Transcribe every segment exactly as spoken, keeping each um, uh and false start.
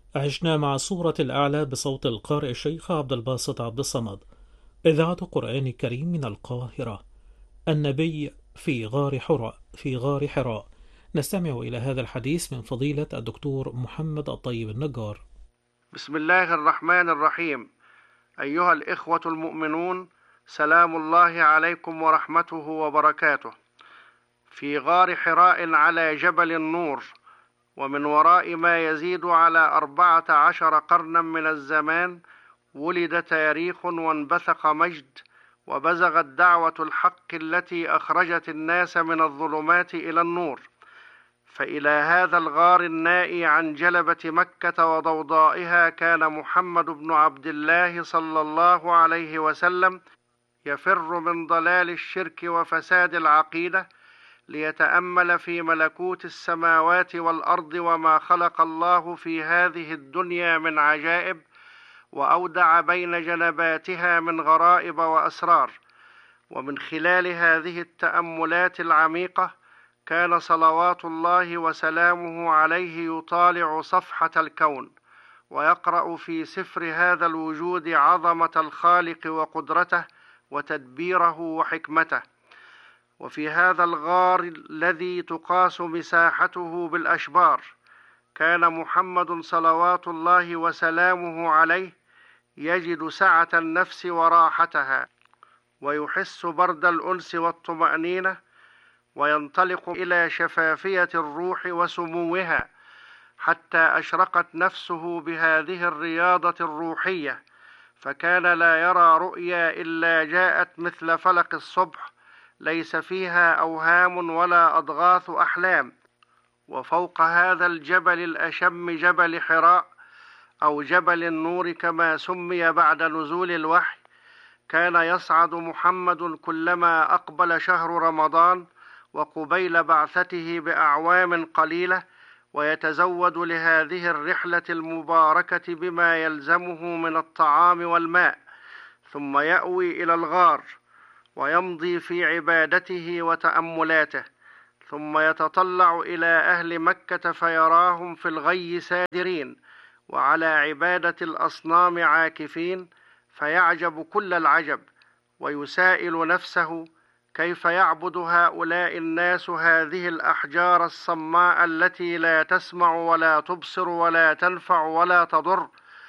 عشنا مع الصورة الأعلى بصوت القارئ الشيخ عبد الباسط عبد الصمد. إذاعة قرآن الكريم من القاهرة. النبي في غار حراء في غار حراء. نستمع إلى هذا الحديث من فضيلة الدكتور محمد الطيب النجار. بسم الله الرحمن الرحيم. أيها الإخوة المؤمنون، سلام الله عليكم ورحمته وبركاته. في غار حراء على جبل النور، ومن وراء ما يزيد على أربعة عشر قرنا من الزمان، ولد تاريخ وانبثق مجد، وبزغت دعوة الحق التي أخرجت الناس من الظلمات إلى النور. فإلى هذا الغار النائي عن جلبة مكة وضوضائها كان محمد بن عبد الله صلى الله عليه وسلم يفر من ضلال الشرك وفساد العقيدة، ليتأمل في ملكوت السماوات والأرض وما خلق الله في هذه الدنيا من عجائب، وأودع بين جنباتها من غرائب وأسرار. ومن خلال هذه التأملات العميقة كان صلوات الله وسلامه عليه يطالع صفحة الكون، ويقرأ في سفر هذا الوجود عظمة الخالق وقدرته وتدبيره وحكمته. وفي هذا الغار الذي تقاس مساحته بالأشبار كان محمد صلوات الله وسلامه عليه يجد سعة النفس وراحتها، ويحس برد الأنس والطمأنينة، وينطلق إلى شفافية الروح وسموها، حتى أشرقت نفسه بهذه الرياضة الروحية، فكان لا يرى رؤيا إلا جاءت مثل فلق الصبح، ليس فيها أوهام ولا أضغاث أحلام. وفوق هذا الجبل الأشم، جبل حراء أو جبل النور كما سمي بعد نزول الوحي، كان يصعد محمد كلما أقبل شهر رمضان وقبيل بعثته بأعوام قليلة، ويتزود لهذه الرحلة المباركة بما يلزمه من الطعام والماء، ثم يأوي إلى الغار ويمضي في عبادته وتأملاته، ثم يتطلع إلى أهل مكة فيراهم في الغي سادرين وعلى عبادة الأصنام عاكفين، فيعجب كل العجب، ويسائل نفسه كيف يعبد هؤلاء الناس هذه الأحجار الصماء التي لا تسمع ولا تبصر ولا تنفع ولا تضر،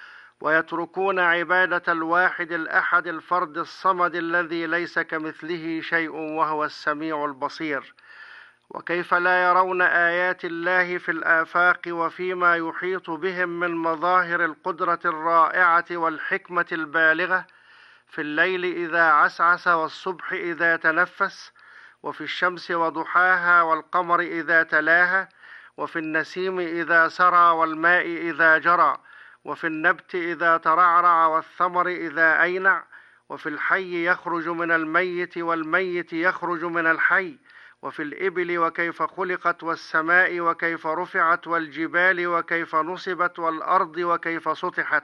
ويتركون عبادة الواحد الأحد الفرد الصمد الذي ليس كمثله شيء وهو السميع البصير. وكيف لا يرون آيات الله في الآفاق وفيما يحيط بهم من مظاهر القدرة الرائعة والحكمة البالغة، في الليل إذا عسعس والصبح إذا تنفس، وفي الشمس وضحاها والقمر إذا تلاها، وفي النسيم إذا سرى والماء إذا جرى، وفي النبت إذا ترعرع والثمر إذا أينع، وفي الحي يخرج من الميت والميت يخرج من الحي، وفي الإبل وكيف خلقت والسماء وكيف رفعت والجبال وكيف نصبت والأرض وكيف سطحت.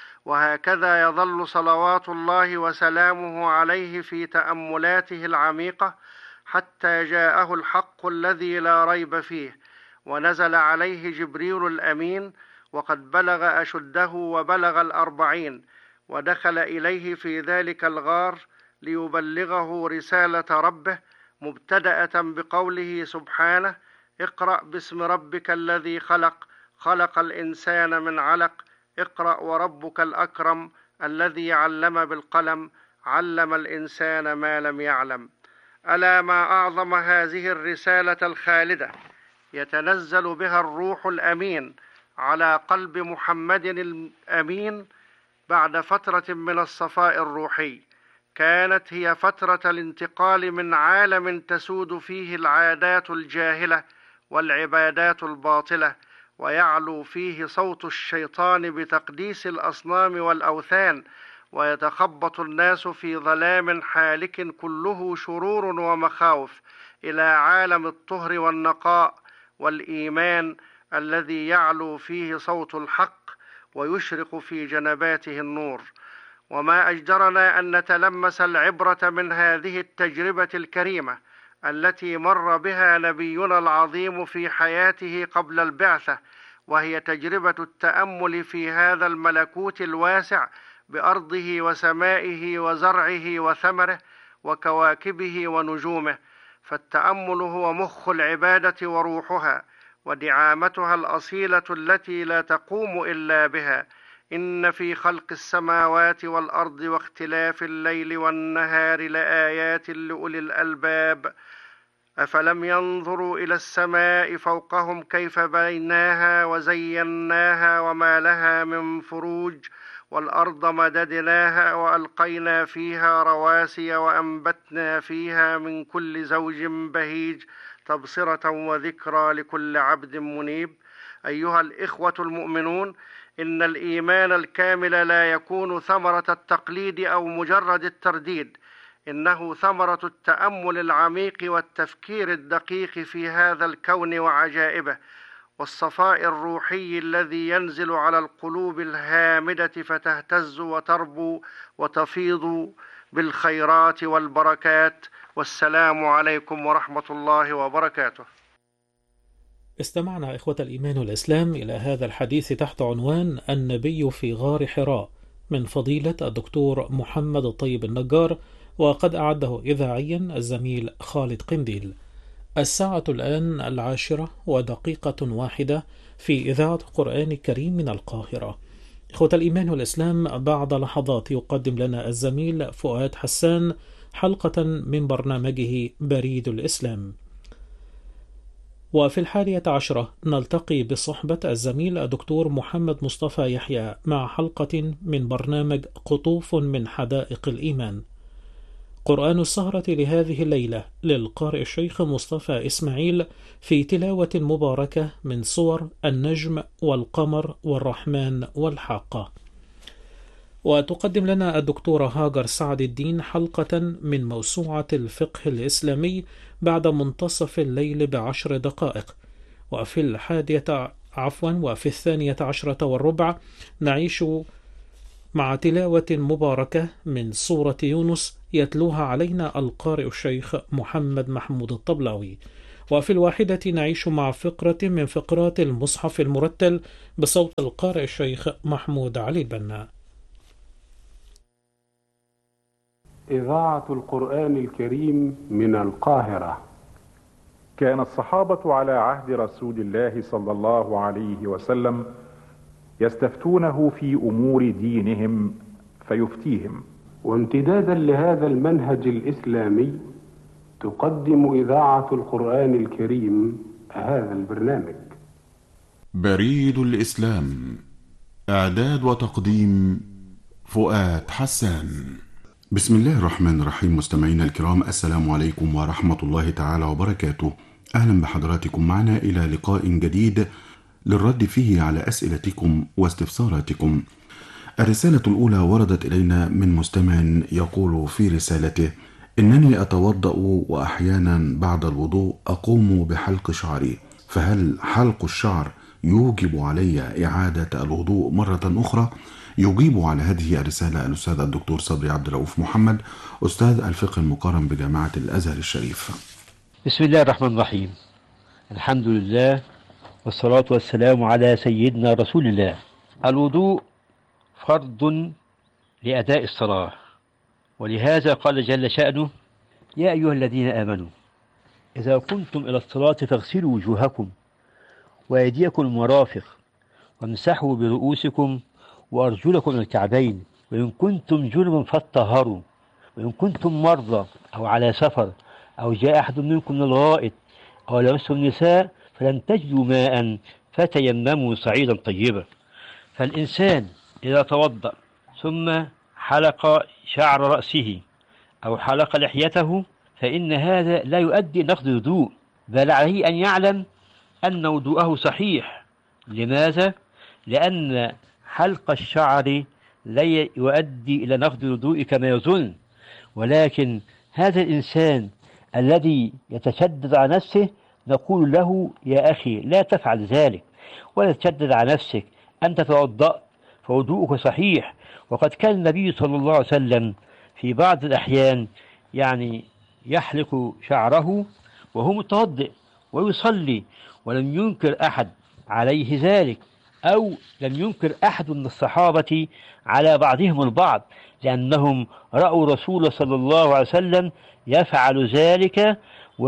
وهكذا يظل صلوات الله وسلامه عليه في تأملاته العميقة حتى جاءه الحق الذي لا ريب فيه، ونزل عليه جبريل الأمين وقد بلغ أشده وبلغ الأربعين، ودخل إليه في ذلك الغار ليبلغه رسالة ربه، مبتدأة بقوله سبحانه: اقرأ باسم ربك الذي خلق، خلق الإنسان من علق، اقرأ وربك الأكرم الذي علم بالقلم، علم الإنسان ما لم يعلم. ألا ما أعظم هذه الرسالة الخالدة، يتنزل بها الروح الأمين على قلب محمد الأمين بعد فترة من الصفاء الروحي، كانت هي فترة الانتقال من عالم تسود فيه العادات الجاهلة والعبادات الباطلة، ويعلو فيه صوت الشيطان بتقديس الأصنام والأوثان، ويتخبط الناس في ظلام حالك كله شرور ومخاوف، إلى عالم الطهر والنقاء والإيمان الذي يعلو فيه صوت الحق ويشرق في جنباته النور. وما أجدرنا أن نتلمس العبرة من هذه التجربة الكريمة التي مر بها نبينا العظيم في حياته قبل البعثة، وهي تجربة التأمل في هذا الملكوت الواسع بأرضه وسمائه وزرعه وثمره وكواكبه ونجومه. فالتأمل هو مخ العبادة وروحها ودعامتها الأصيلة التي لا تقوم إلا بها. إن في خلق السماوات والأرض واختلاف الليل والنهار لآيات لأولي الألباب. أفلم ينظروا إلى السماء فوقهم كيف بنيناها وزيناها وما لها من فروج، والأرض مددناها وألقينا فيها رواسي وأنبتنا فيها من كل زوج بهيج تبصرة وذكرى لكل عبد منيب. أيها الإخوة المؤمنون، إن الإيمان الكامل لا يكون ثمرة التقليد أو مجرد الترديد، إنه ثمرة التأمل العميق والتفكير الدقيق في هذا الكون وعجائبه، والصفاء الروحي الذي ينزل على القلوب الهامدة فتهتز وتربو وتفيض بالخيرات والبركات. والسلام عليكم ورحمة الله وبركاته. استمعنا إخوة الإيمان والإسلام إلى هذا الحديث تحت عنوان النبي في غار حراء من فضيلة الدكتور محمد الطيب النجار، وقد أعده إذاعيا الزميل خالد قنديل. الساعة الآن العاشرة ودقيقة واحدة في إذاعة قرآن الكريم من القاهرة. إخوة الإيمان والإسلام، بعد لحظات يقدم لنا الزميل فؤاد حسان حلقة من برنامجه بريد الإسلام. وفي الحادية عشرة نلتقي بصحبة الزميل الدكتور محمد مصطفى يحيى مع حلقة من برنامج قطوف من حدائق الإيمان. قرآن السهرة لهذه الليلة للقارئ الشيخ مصطفى إسماعيل في تلاوة مباركة من سور النجم والقمر والرحمن والحاقة. وتقدم لنا الدكتورة هاجر سعد الدين حلقة من موسوعة الفقه الإسلامي بعد منتصف الليل بعشر دقائق. وفي الحادية عفوا وفي الثانية عشرة والربع نعيش مع تلاوة مباركة من سورة يونس يتلوها علينا القارئ الشيخ محمد محمود الطبلاوي. وفي الواحدة نعيش مع فقرة من فقرات المصحف المرتل بصوت القارئ الشيخ محمود علي البنا. إذاعة القرآن الكريم من القاهرة. كان الصحابة على عهد رسول الله صلى الله عليه وسلم يستفتونه في أمور دينهم فيفتيهم. وامتدادا لهذا المنهج الإسلامي تقدم إذاعة القرآن الكريم هذا البرنامج. بريد الإسلام، إعداد وتقديم فؤاد حسان. بسم الله الرحمن الرحيم. مستمعينا الكرام، السلام عليكم ورحمة الله تعالى وبركاته. أهلا بحضراتكم معنا إلى لقاء جديد للرد فيه على أسئلتكم واستفساراتكم. الرسالة الأولى وردت إلينا من مستمع يقول في رسالته: إنني أتوضأ وأحيانا بعد الوضوء أقوم بحلق شعري، فهل حلق الشعر يوجب علي إعادة الوضوء مرة أخرى؟ يجيب على هذه الرسالة الأستاذ الدكتور صبري عبد الرؤوف محمد، أستاذ الفقه المقارن بجامعة الأزهر الشريف. بسم الله الرحمن الرحيم. الحمد لله والصلاة والسلام على سيدنا رسول الله. الوضوء فرض لأداء الصلاة، ولهذا قال جل شأنه: يا أيها الذين آمنوا إذا قمتم إلى الصلاة فاغسلوا وجوهكم وأيديكم المرافق وامسحوا برؤوسكم وأرجلكم إلى الكعبين، وإن كنتم جنبا فاطهروا، وإن كنتم مرضى أو على سفر أو جاء أحد منكم من الغائط أو لمستم النساء فلم تجدوا ماء فتيمموا صعيدا طيبا. فالإنسان إذا توضأ ثم حلق شعر رأسه أو حلق لحيته فإن هذا لا يؤدي نقض الوضوء، بل عليه أن يعلم أن وضوءه صحيح. لماذا؟ لأن حلق الشعر لا يؤدي إلى نقض الوضوء كما يظن، ولكن هذا الإنسان الذي يتشدد على نفسه نقول له: يا أخي لا تفعل ذلك ولا تشدد على نفسك، أنت توضأت فوضوءك صحيح. وقد كان النبي صلى الله عليه وسلم في بعض الأحيان يعني يحلق شعره وهو متوضئ ويصلي، ولم ينكر أحد عليه ذلك، أو لم ينكر أحد من الصحابة على بعضهم البعض، لأنهم رأوا رسول صلى الله عليه وسلم يفعل ذلك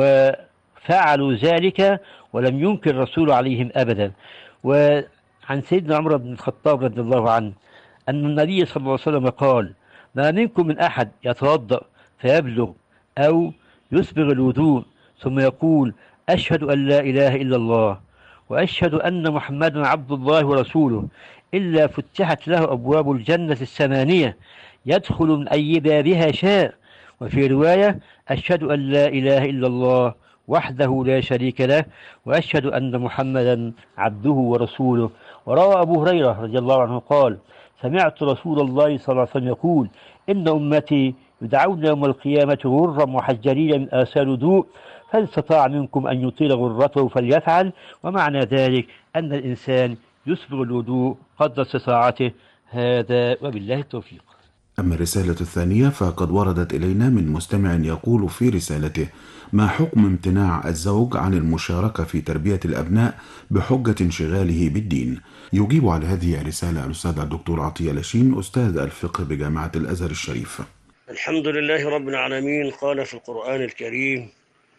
وفعلوا ذلك ولم ينكر الرسول عليهم أبدا. وعن سيدنا عمر بن الخطاب رضي الله عنه أن النبي صلى الله عليه وسلم قال: ما منكم من أحد يتوضأ فيبلغ أو يسبغ الوضوء ثم يقول: أشهد أن لا إله إلا الله وأشهد أن محمدا عبد الله ورسوله، إلا فتحت له أبواب الجنة الثمانية يدخل من أي بابها شاء. وفي رواية: أشهد أن لا إله إلا الله وحده لا شريك له وأشهد أن محمدا عبده ورسوله. وروى أبو هريرة رضي الله عنه قال: سمعت رسول الله صلى الله عليه وسلم يقول: إن أمتي يدعون يوم القيامة غرا محجلين من آثار الوضوء، فإن استطاع منكم أن يطيل غرته فليفعل. ومعنى ذلك أن الإنسان يسبغ الوضوء قدر استطاعته. هذا وبالله التوفيق. أما الرسالة الثانية فقد وردت إلينا من مستمع يقول في رسالته: ما حكم امتناع الزوج عن المشاركة في تربية الأبناء بحجة انشغاله بالدين؟ يجيب على هذه الرسالة الأستاذ الدكتور عطية لاشين، أستاذ الفقه بجامعة الأزهر الشريف. الحمد لله رب العالمين. قال في القرآن الكريم: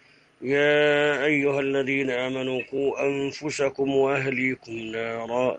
يا أيها الذين آمنوا قوا أنفسكم وأهليكم نارا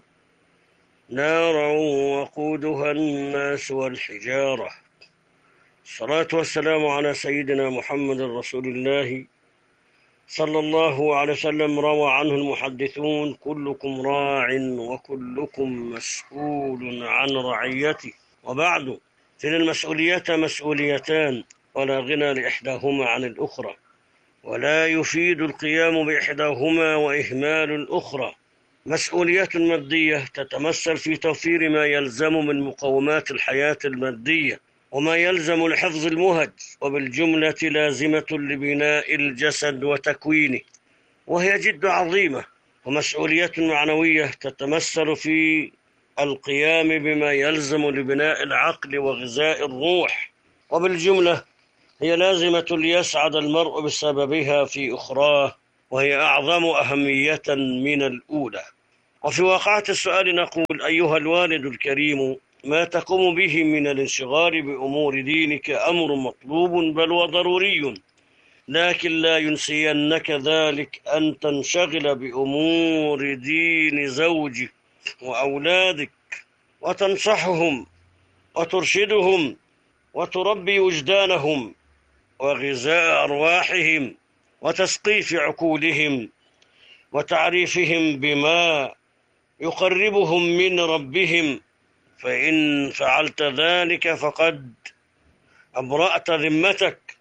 نارا وقودها الناس والحجارة. الصلاة والسلام على سيدنا محمد رسول الله صلى الله عليه وسلم. روى عنه المحدثون: كلكم راع وكلكم مسؤول عن رعيته. وبعد، فإن المسؤولية مسؤوليتان ولا غنى لإحداهما عن الأخرى، ولا يفيد القيام بإحداهما وإهمال الأخرى. مسؤولية مادية تتمثل في توفير ما يلزم من مقومات الحياة المادية وما يلزم لحفظ المهج، وبالجملة لازمة لبناء الجسد وتكوينه، وهي جد عظيمة. ومسؤولية معنوية تتمثل في القيام بما يلزم لبناء العقل وغذاء الروح، وبالجملة هي لازمة ليسعد المرء بسببها في أخراه، وهي أعظم أهمية من الأولى. وفي واقعة السؤال نقول: أيها الوالد الكريم، ما تقوم به من الانشغال بأمور دينك أمر مطلوب بل وضروري، لكن لا ينسينك ذلك أن تنشغل بأمور دين زوجك وأولادك، وتنصحهم وترشدهم وتربي وجدانهم وغذاء أرواحهم وتثقيف عقولهم وتعريفهم بما يقربهم من ربهم. فإن فعلت ذلك فقد أبرأت ذمتك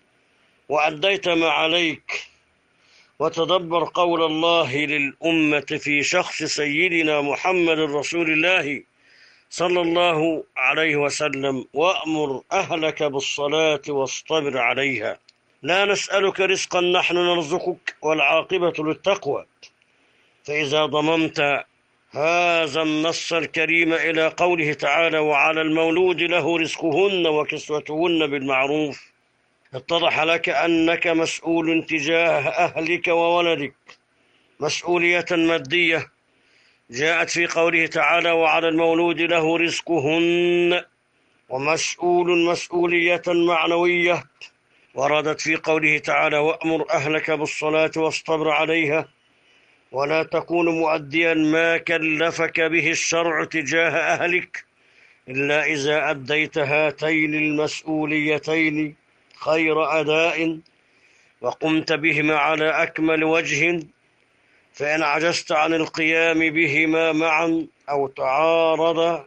وأديت ما عليك. وتدبر قول الله للأمة في شخص سيدنا محمد رسول الله صلى الله عليه وسلم: وأمر أهلك بالصلاة واصطبر عليها، لا نسألك رزقا نحن نرزقك والعاقبة للتقوى. فإذا ضممت هذا النص الكريم إلى قوله تعالى: وعلى المولود له رزقهن وكسوتهن بالمعروف، اتضح لك أنك مسؤول تجاه أهلك وولدك مسؤولية مادية جاءت في قوله تعالى: وعلى المولود له رزقهن، ومسؤول مسؤولية معنوية وردت في قوله تعالى: وأمر أهلك بالصلاة واصطبر عليها، ولا تكون مؤديا ما كلفك به الشرع تجاه أهلك إلا إذا أديت هاتين المسؤوليتين خير أداء وقمت بهما على أكمل وجه. فإن عجزت عن القيام بهما معا أو تعارض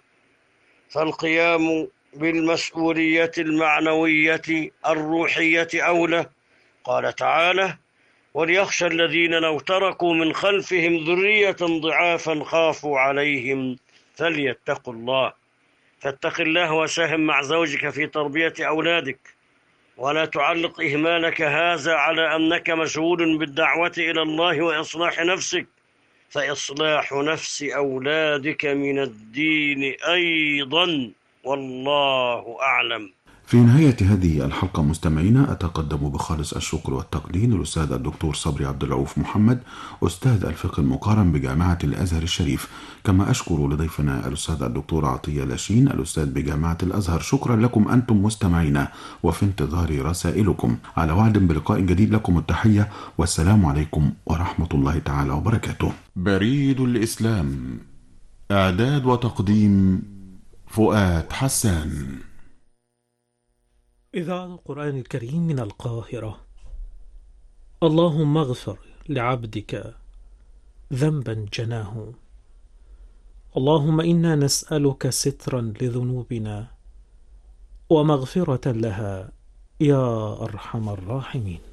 فالقيام بالمسؤولية المعنوية الروحية أولى. قال تعالى: وليخشى الذين لو تركوا من خلفهم ذرية ضعافا خافوا عليهم فليتقوا الله. فاتق الله وساهم مع زوجك في تربية أولادك، ولا تعلق إهمالك هذا على أنك مشغول بالدعوة إلى الله وإصلاح نفسك، فإصلاح نفس أولادك من الدين أيضا، والله أعلم. في نهاية هذه الحلقة مستمعينا أتقدم بخالص الشكر والتقدير للأستاذ الدكتور صبري عبد الرؤوف محمد أستاذ الفقه المقارن بجامعة الأزهر الشريف، كما أشكر لضيفنا الأستاذ الدكتور عطية لاشين الأستاذ بجامعة الأزهر. شكرا لكم أنتم مستمعينا، وفي انتظار رسائلكم. على وعد بلقاء جديد، لكم التحية والسلام عليكم ورحمة الله تعالى وبركاته. بريد الإسلام، إعداد وتقديم فؤاد حسان. إذاعة القرآن الكريم من القاهرة. اللهم اغفر لعبدك ذنبا جناه، اللهم إنا نسألك سترا لذنوبنا ومغفرة لها يا أرحم الراحمين.